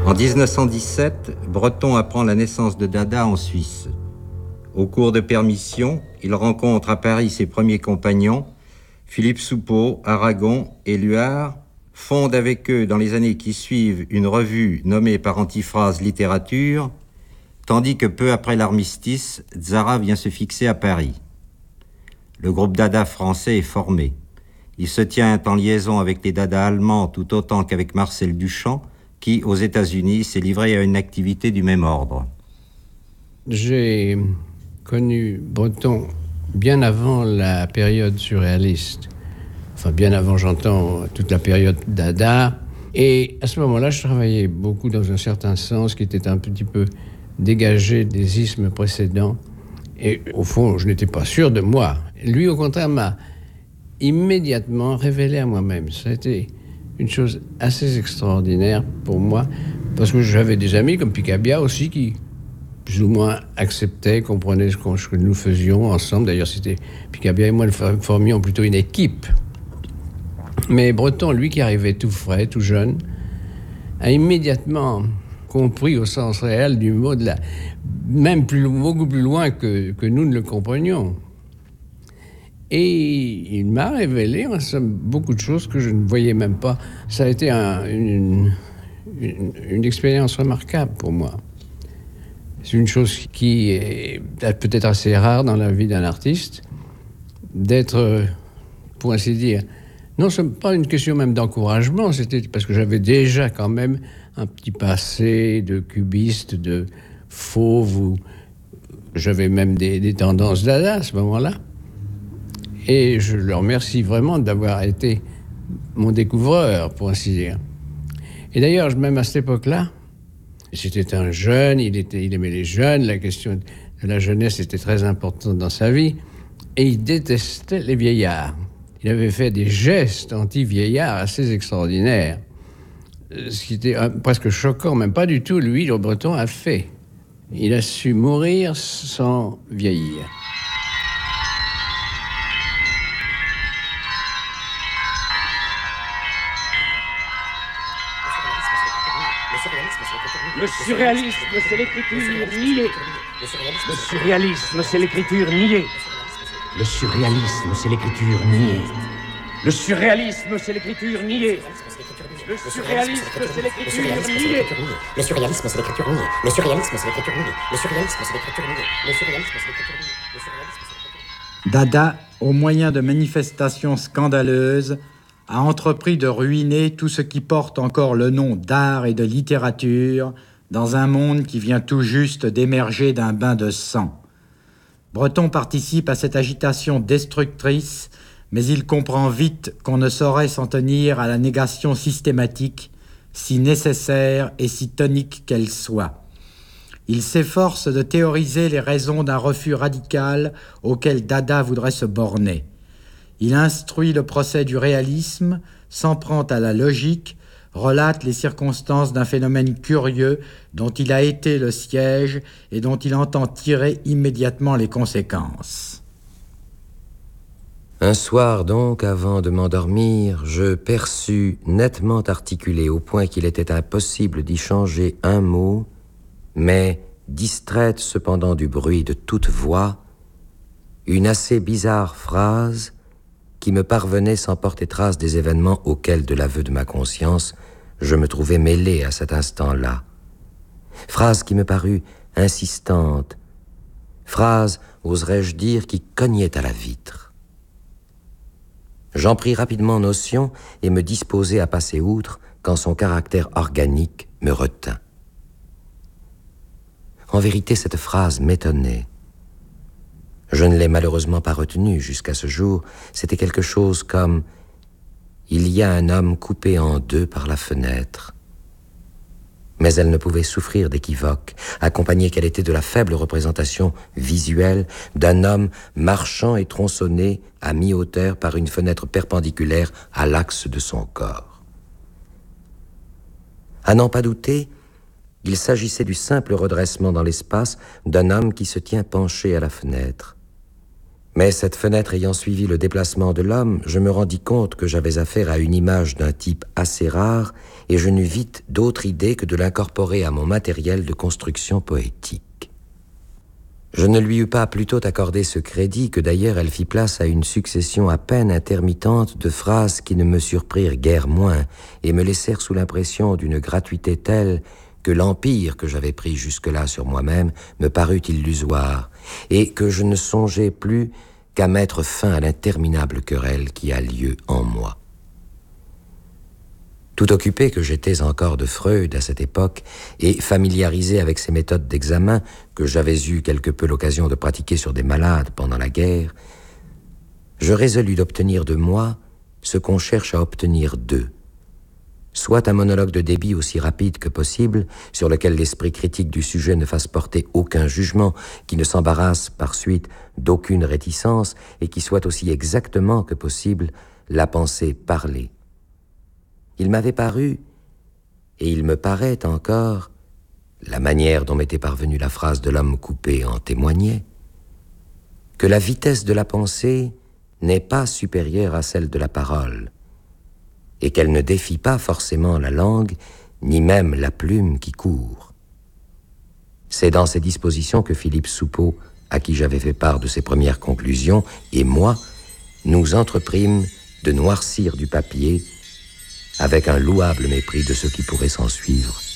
En 1917, Breton apprend la naissance de Dada en Suisse. Au cours de permission, il rencontre à Paris ses premiers compagnons, Philippe Soupeau, Aragon et Luard, fonde avec eux dans les années qui suivent une revue nommée par antiphrase Littérature, tandis que peu après l'armistice, Tzara vient se fixer à Paris. Le groupe Dada français est formé. Il se tient en liaison avec les Dada allemands tout autant qu'avec Marcel Duchamp, qui, aux États-Unis, s'est livré à une activité du même ordre. J'ai connu Breton bien avant la période surréaliste. Enfin, bien avant, j'entends toute la période Dada. Et à ce moment-là, je travaillais beaucoup dans un certain sens qui était un petit peu dégagé des ismes précédents. Et au fond, je n'étais pas sûr de moi. Lui, au contraire, m'a immédiatement révélé à moi-même. Ça a été une chose assez extraordinaire pour moi, parce que j'avais des amis comme Picabia aussi qui, plus ou moins, acceptaient, comprenaient ce que nous faisions ensemble. D'ailleurs, c'était Picabia et moi, nous formions plutôt une équipe. Mais Breton, lui qui arrivait tout frais, tout jeune, a immédiatement compris au sens réel du mot, même beaucoup plus loin que nous ne le comprenions. Et il m'a révélé en somme beaucoup de choses que je ne voyais même pas. Ça a été une expérience remarquable pour moi. C'est une chose qui est peut-être assez rare dans la vie d'un artiste, d'être, pour ainsi dire, non, ce n'est pas une question même d'encouragement, c'était parce que j'avais déjà quand même un petit passé de cubiste, de fauve, où j'avais même des tendances Dada à ce moment-là. Et je le remercie vraiment d'avoir été mon découvreur, pour ainsi dire. Et d'ailleurs, même à cette époque-là, c'était un jeune, il aimait les jeunes, la question de la jeunesse était très importante dans sa vie, et il détestait les vieillards. Il avait fait des gestes anti-vieillards assez extraordinaires, ce qui était presque choquant, même pas du tout, lui, le Breton a fait. Il a su mourir sans vieillir. Le surréalisme, c'est l'écriture niée. Le surréalisme, c'est l'écriture niée. Le surréalisme, c'est l'écriture niée. Le surréalisme, c'est l'écriture niée. Le surréalisme, c'est l'écriture niée. Le surréalisme, c'est l'écriture niée. Le surréalisme, c'est l'écriture niée. Le surréalisme, c'est l'écriture niée. Le surréalisme, c'est l'écriture niée. Le surréalisme, c'est l'écriture niée. Dada, au moyen de manifestations scandaleuses, a entrepris de ruiner tout ce qui porte encore le nom d'art et de littérature dans un monde qui vient tout juste d'émerger d'un bain de sang. Breton participe à cette agitation destructrice, mais il comprend vite qu'on ne saurait s'en tenir à la négation systématique, si nécessaire et si tonique qu'elle soit. Il s'efforce de théoriser les raisons d'un refus radical auquel Dada voudrait se borner. Il instruit le procès du réalisme, s'en prend à la logique, relate les circonstances d'un phénomène curieux dont il a été le siège et dont il entend tirer immédiatement les conséquences. Un soir donc, avant de m'endormir, je perçus nettement articulé au point qu'il était impossible d'y changer un mot, mais distraite cependant du bruit de toute voix, une assez bizarre phrase qui me parvenait sans porter trace des événements auxquels, de l'aveu de ma conscience, je me trouvais mêlé à cet instant-là. Phrase qui me parut insistante, phrase, oserais-je dire, qui cognait à la vitre. J'en pris rapidement notion et me disposai à passer outre quand son caractère organique me retint. En vérité, cette phrase m'étonnait. Je ne l'ai malheureusement pas retenue jusqu'à ce jour. C'était quelque chose comme « Il y a un homme coupé en deux par la fenêtre ». Mais elle ne pouvait souffrir d'équivoque, accompagnée qu'elle était de la faible représentation visuelle d'un homme marchant et tronçonné à mi-hauteur par une fenêtre perpendiculaire à l'axe de son corps. À n'en pas douter, il s'agissait du simple redressement dans l'espace d'un homme qui se tient penché à la fenêtre. Mais cette fenêtre ayant suivi le déplacement de l'homme, je me rendis compte que j'avais affaire à une image d'un type assez rare, et je n'eus vite d'autre idée que de l'incorporer à mon matériel de construction poétique. Je ne lui eus pas plutôt accordé ce crédit que d'ailleurs elle fit place à une succession à peine intermittente de phrases qui ne me surprirent guère moins et me laissèrent sous l'impression d'une gratuité telle que l'empire que j'avais pris jusque-là sur moi-même me parut illusoire et que je ne songeais plus qu'à mettre fin à l'interminable querelle qui a lieu en moi. Tout occupé que j'étais encore de Freud à cette époque et familiarisé avec ses méthodes d'examen que j'avais eu quelque peu l'occasion de pratiquer sur des malades pendant la guerre, je résolus d'obtenir de moi ce qu'on cherche à obtenir d'eux. Soit un monologue de débit aussi rapide que possible, sur lequel l'esprit critique du sujet ne fasse porter aucun jugement, qui ne s'embarrasse par suite d'aucune réticence et qui soit aussi exactement que possible la pensée parlée. Il m'avait paru, et il me paraît encore, la manière dont m'était parvenue la phrase de l'homme coupé en témoignait, que la vitesse de la pensée n'est pas supérieure à celle de la parole, et qu'elle ne défie pas forcément la langue, ni même la plume qui court. C'est dans ces dispositions que Philippe Soupeau, à qui j'avais fait part de ses premières conclusions, et moi, nous entreprîmes de noircir du papier avec un louable mépris de ce qui pourrait s'en suivre